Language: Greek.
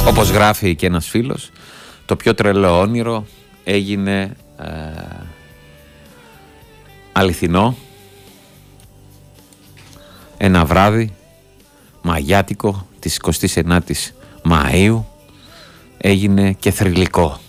Όπως γράφει και ένας φίλος, το πιο τρελό όνειρο έγινε αληθινό ένα βράδυ μαγιάτικο της 29ης Μαΐου, έγινε και θρυλικό.